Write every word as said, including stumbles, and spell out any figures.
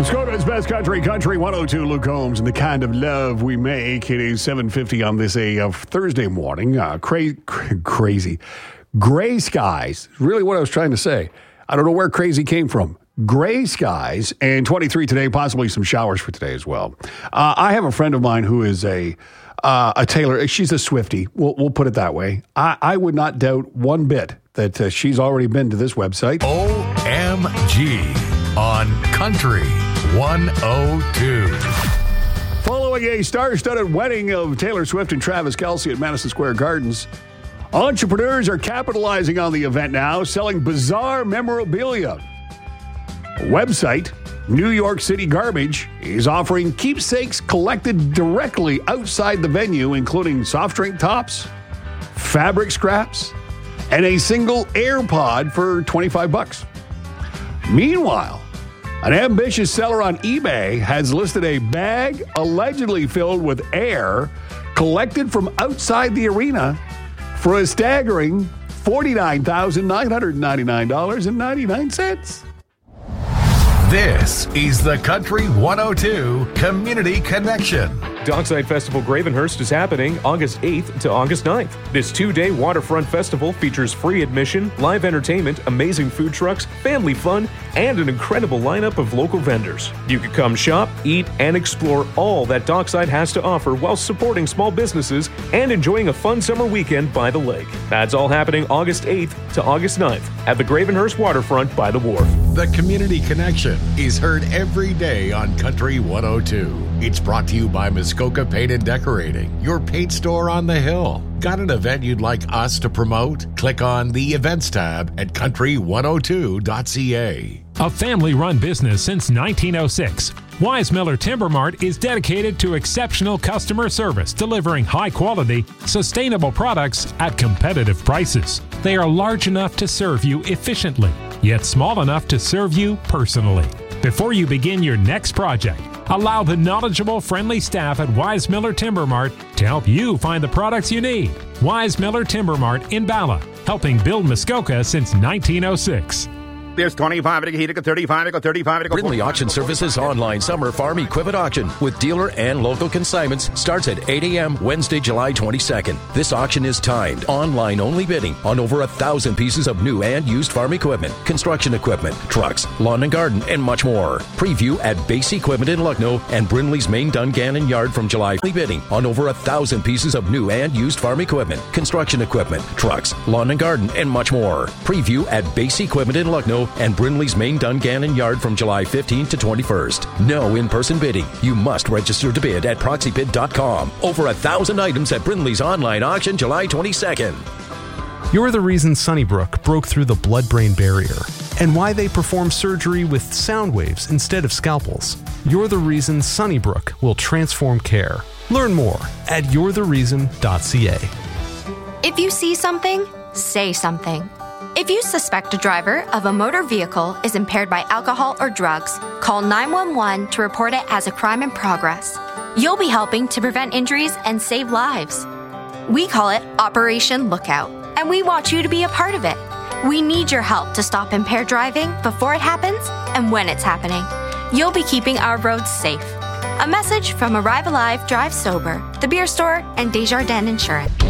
Muskoka's best country, Country one oh two, Luke Holmes, and the kind of love we make. It is seven fifty on this a uh, Thursday morning. Uh, cra- cra- crazy. Gray skies. Really what I was trying to say. I don't know where crazy came from. Gray skies and twenty-three today, possibly some showers for today as well. Uh, I have a friend of mine who is a uh, a tailor. She's a Swiftie. We'll, we'll put it that way. I, I would not doubt one bit that uh, she's already been to this website. O M G on Country one oh two. Following a star-studded wedding of Taylor Swift and Travis Kelce at Madison Square Gardens, entrepreneurs are capitalizing on the event now, selling bizarre memorabilia. Website, New York City Garbage, is offering keepsakes collected directly outside the venue, including soft drink tops, fabric scraps, and a single AirPod for twenty-five bucks. Meanwhile, an ambitious seller on eBay has listed a bag allegedly filled with air collected from outside the arena for a staggering forty-nine thousand nine hundred ninety-nine dollars and ninety-nine cents. This is the Country one oh two Community Connection. Dockside Festival Gravenhurst is happening August eighth to August ninth. This two-day waterfront festival features free admission, live entertainment, amazing food trucks, family fun, and an incredible lineup of local vendors. You can come shop, eat, and explore all that Dockside has to offer while supporting small businesses and enjoying a fun summer weekend by the lake. That's all happening August eighth to August ninth at the Gravenhurst Waterfront by the wharf. The Community Connection is heard every day on Country one oh two. It's brought to you by Muskoka Paint and Decorating, your paint store on the hill. Got an event you'd like us to promote? Click on the Events tab at country one oh two dot c a. A family-run business since nineteen oh six, Weismiller Timber Mart is dedicated to exceptional customer service, delivering high-quality, sustainable products at competitive prices. They are large enough to serve you efficiently, yet small enough to serve you personally. Before you begin your next project, allow the knowledgeable, friendly staff at Weismiller Timber Mart to help you find the products you need. Weismiller Timber Mart in Bala, helping build Muskoka since nineteen oh six. There's twenty-five, thirty-five, thirty-five. Brindley Auction Services online summer farm equipment auction with dealer and local consignments starts at eight a.m. Wednesday, July twenty-second. This auction is timed, online only bidding on over a thousand pieces of new and used farm equipment, construction equipment, trucks, lawn and garden, and much more. Preview at Base Equipment in Lucknow and Brindley's main Dungannon Yard from July. Bidding on over a thousand pieces of new and used farm equipment, construction equipment, trucks, lawn and garden, and much more. Preview at Base Equipment in Lucknow and Brindley's main Dungannon Yard from July fifteenth to twenty-first. No in-person bidding. You must register to bid at proxy bid dot com. Over a thousand items at Brindley's online auction July twenty-second. You're the reason Sunnybrook broke through the blood-brain barrier and why they perform surgery with sound waves instead of scalpels. You're the reason Sunnybrook will transform care. Learn more at you're the reason dot c a. If you see something, say something. If you suspect a driver of a motor vehicle is impaired by alcohol or drugs, call nine one one to report it as a crime in progress. You'll be helping to prevent injuries and save lives. We call it Operation Lookout, and we want you to be a part of it. We need your help to stop impaired driving before it happens and when it's happening. You'll be keeping our roads safe. A message from Arrive Alive, Drive Sober, The Beer Store, and Desjardins Insurance.